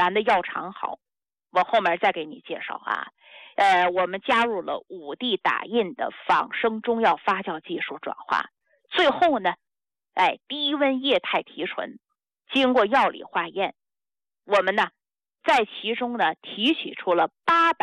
咱的药厂好，我后面再给你介绍啊。我们加入了5D 打印的仿生中药发酵技术转化，最后呢，低温液态提纯，经过药理化验，我们呢在其中呢提取出了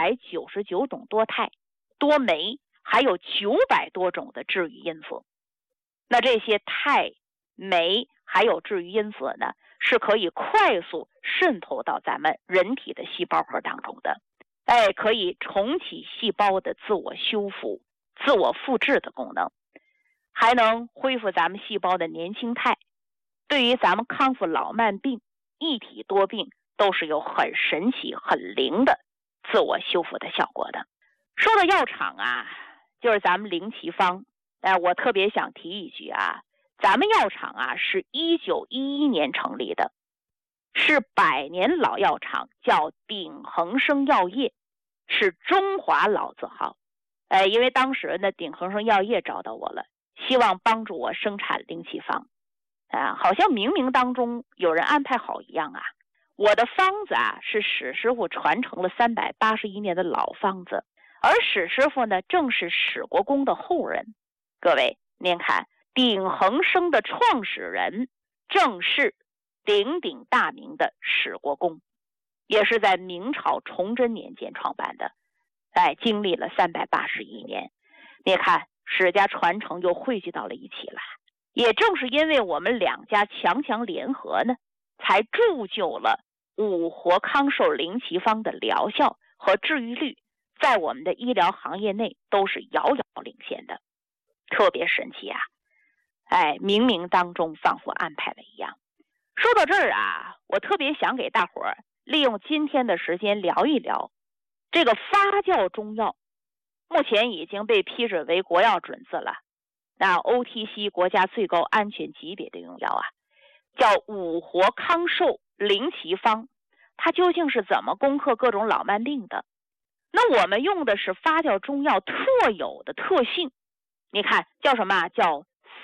899种多肽、多酶，还有900多种的治愈因子。那这些肽、酶还有治愈因子呢，是可以快速渗透到咱们人体的细胞核当中的，可以重启细胞的自我修复、自我复制的功能，还能恢复咱们细胞的年轻态，对于咱们康复老慢病、一体多病都是有很神奇、很灵的自我修复的效果的。说到药厂啊，就是咱们灵奇方，我特别想提一句啊，咱们药厂啊是1911年成立的，是100年老药厂，叫鼎恒生药业，是中华老字号。因为当时呢，鼎恒生药业找到我了，希望帮助我生产灵奇方。好像冥冥当中有人安排好一样啊。我的方子啊是史师傅传承了381年的老方子，而史师傅呢正是史国公的后人。各位您看，鼎恒生的创始人正是鼎鼎大名的史国公，也是在明朝崇祯年间创办的，经历了381年。你看史家传承又汇聚到了一起来，也正是因为我们2家强强联合呢，才铸就了五活康寿灵奇方的疗效和治愈率，在我们的医疗行业内都是遥遥领先的，特别神奇啊！冥冥当中仿佛安排了一样。说到这儿啊，我特别想给大伙儿利用今天的时间聊一聊这个发酵中药，目前已经被批准为国药准字了，那 OTC 国家最高安全级别的用药啊，叫五活康寿灵奇方，它究竟是怎么攻克各种老慢病的？那我们用的是发酵中药特有的特性，你看叫什么？叫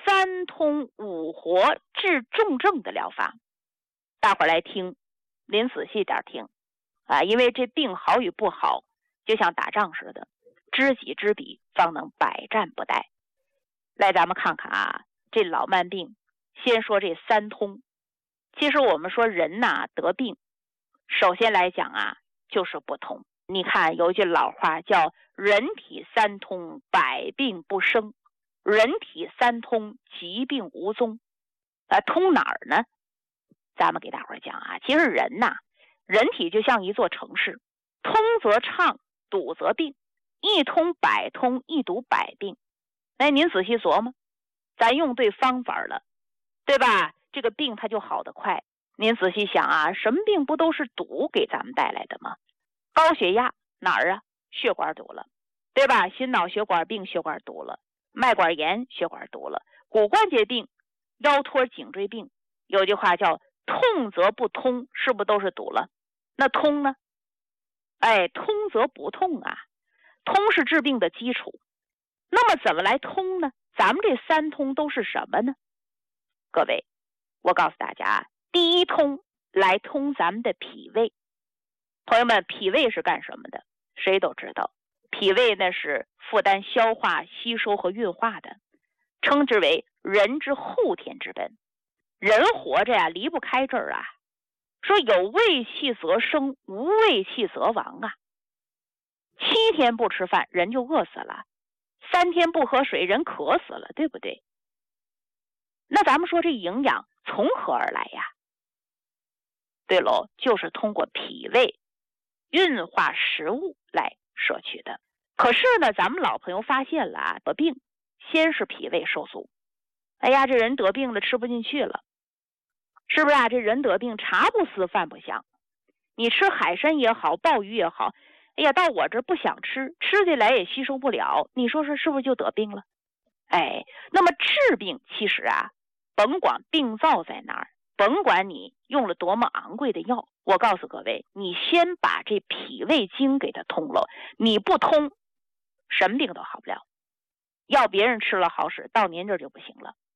3通5活治重症的疗法。大伙儿来听，您仔细点听啊，因为这病好与不好就像打仗似的，知己知彼，方能百战不殆。来，咱们看看啊，这老慢病，先说这3通。其实我们说人呐，得病，首先来讲啊，就是不通。你看有一句老话叫人体3通，百病不生；人体3通，疾病无踪。通哪儿呢？咱们给大伙儿讲啊，其实人呐，人体就像一座城市，通则畅，堵则病，一通百通，一堵百病。您仔细琢磨，咱用对方法了，对吧？这个病它就好得快。您仔细想啊，什么病不都是堵给咱们带来的吗？高血压哪儿啊？血管堵了，对吧？心脑血管病血管堵了，脉管炎血管堵了，骨关节病、腰托颈椎病，有句话叫痛则不通，是不是都是堵了？那通呢？通则不痛啊，通是治病的基础。那么怎么来通呢？咱们这3通都是什么呢？各位，我告诉大家，第一通来通咱们的脾胃。朋友们，脾胃是干什么的？谁都知道，脾胃呢是负担消化、吸收和运化的，称之为人之后天之本。人活着呀，离不开这儿啊。说有胃气则生，无胃气则亡啊。7天不吃饭，人就饿死了；3天不喝水，人渴死了，对不对？那咱们说这营养从何而来呀？对喽，就是通过脾胃运化食物来摄取的。可是呢，咱们老朋友发现了啊，得病先是脾胃受阻，这人得病了，吃不进去了，是不是啊？这人得病，茶不思饭不想，你吃海参也好，鲍鱼也好，到我这不想吃，吃进来也吸收不了，你说是不是就得病了？那么治病其实啊，甭管病灶在哪儿，甭管你用了多么昂贵的药，我告诉各位，你先把这脾胃经给它通了，你不通，什么病都好不了。要别人吃了好使，到您这就不行了。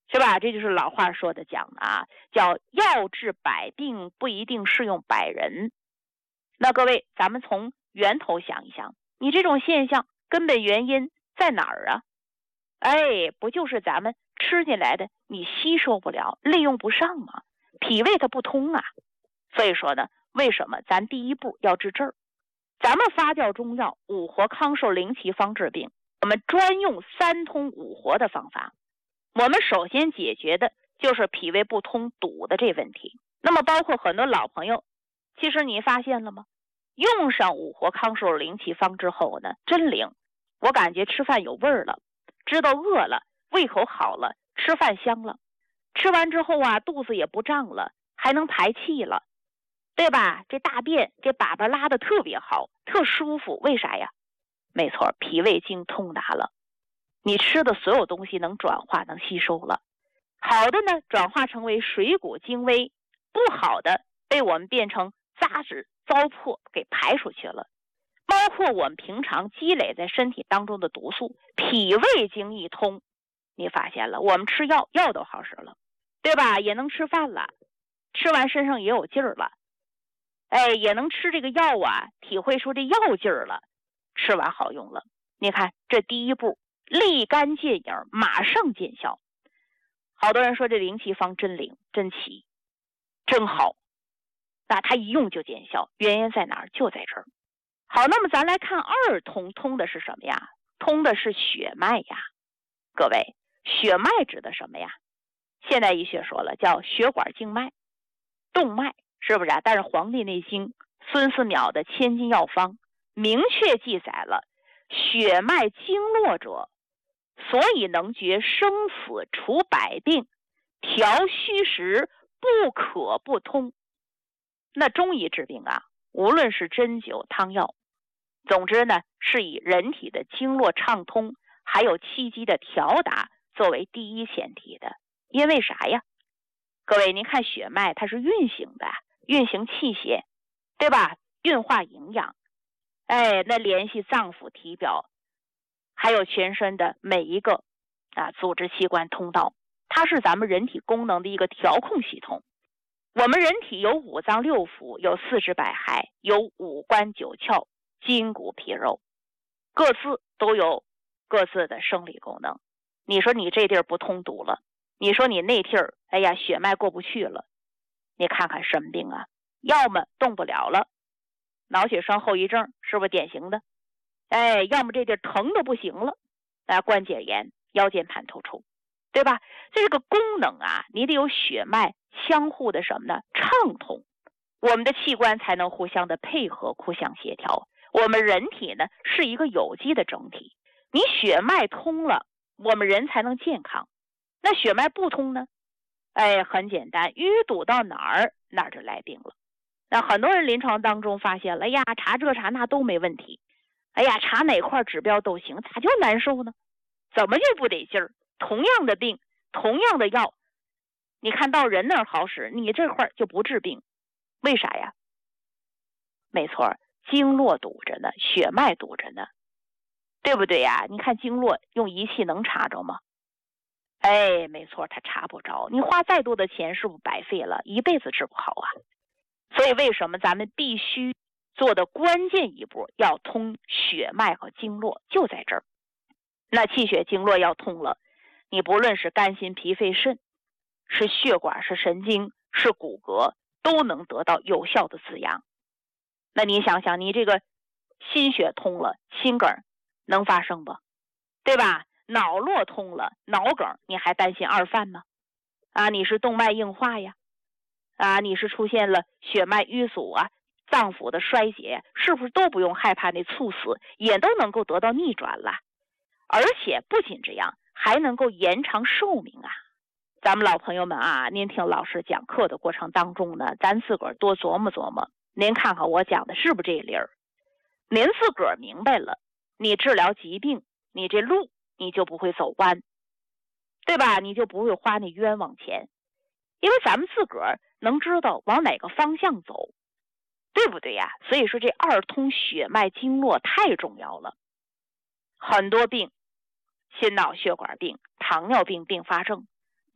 是吧？这就是老话说的讲的啊，叫药治百病不一定适用百人。那各位，咱们从源头想一想，你这种现象根本原因在哪儿啊？不就是咱们吃进来的你吸收不了，利用不上吗？脾胃它不通啊。所以说呢，为什么咱第一步要治这儿？咱们发酵中药五活康寿灵奇方治病，我们专用三通五活的方法。我们首先解决的就是脾胃不通堵的这问题。那么包括很多老朋友，其实你发现了吗？用上五活康寿灵奇方之后呢，真灵，我感觉吃饭有味儿了，知道饿了，胃口好了，吃饭香了，吃完之后啊，肚子也不胀了，还能排气了，对吧？这大便这粑粑拉的特别好，特舒服，为啥呀？没错，脾胃经通达了，你吃的所有东西能转化能吸收了，好的呢转化成为水谷精微，不好的被我们变成杂质糟粕给排出去了。包括我们平常积累在身体当中的毒素，脾胃经一通，你发现了我们吃药都好使了，对吧？也能吃饭了，吃完身上也有劲儿了，也能吃这个药啊，体会出这药劲儿了，吃完好用了。你看这第一步立竿见影，马上见效。好多人说这灵奇方真灵真奇真好，那它一用就见效，原因在哪儿？就在这儿。好，那么咱来看二通，通的是什么呀？通的是血脉呀。各位，血脉指的什么呀？现代医学说了，叫血管静脉、动脉，是不是啊？但是《黄帝内经》孙思邈的千金药方明确记载了，血脉经络者，所以能决生死，除百病，调虚实，不可不通。那中医治病啊，无论是针灸汤药，总之呢，是以人体的经络畅通，还有气机的调达作为第一前提的。因为啥呀？各位，您看血脉它是运行的，运行气血，对吧？运化营养，那联系脏腑体表，还有全身的每一个组织器官通道，它是咱们人体功能的一个调控系统。我们人体有五脏六腑，有四肢百骸，有五官九窍，筋骨皮肉，各自都有各自的生理功能。你说你这地儿不通堵了，你说你那地儿血脉过不去了，你看看什么病啊？要么动不了了，脑血栓后遗症是不是典型的？要么这地儿疼的不行了，关节炎、腰间盘突出，对吧？这个功能啊，你得有血脉相互的什么呢？畅通，我们的器官才能互相的配合，互相协调。我们人体呢是一个有机的整体，你血脉通了，我们人才能健康。那血脉不通呢？很简单，淤堵到哪儿就来病了。那很多人临床当中发现了，查这查那都没问题，查哪块指标都行，咋就难受呢？怎么就不得劲儿？同样的病，同样的药，你看到人那儿好使，你这块就不治病，为啥呀？没错，经络堵着呢，血脉堵着呢，对不对呀？你看经络用仪器能查着吗？没错，它查不着，你花再多的钱是不是白费了？一辈子治不好啊。所以为什么咱们必须做的关键一步要通血脉和经络，就在这儿。那气血经络要通了，你不论是肝心脾肺肾，是血管是神经是骨骼，都能得到有效的滋养。那你想想，你这个心血通了，心梗能发生不？对吧？脑络通了，脑梗你还担心二犯吗？你是动脉硬化呀，你是出现了血脉淤阻啊，脏腑的衰竭，是不是都不用害怕那猝死，也都能够得到逆转了？而且不仅这样，还能够延长寿命啊！咱们老朋友们您听老师讲课的过程当中呢，咱自个儿多琢磨琢磨，您看看我讲的是不是这理儿？您自个儿明白了，你治疗疾病，你这路你就不会走弯，对吧？你就不会花那冤枉钱，因为咱们自个儿能知道往哪个方向走，对不对呀？所以说这二通血脉经络太重要了。很多病，心脑血管病、糖尿病并发症，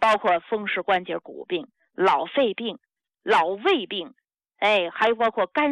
包括风湿关节骨病、老肺病、老胃病，还有包括肝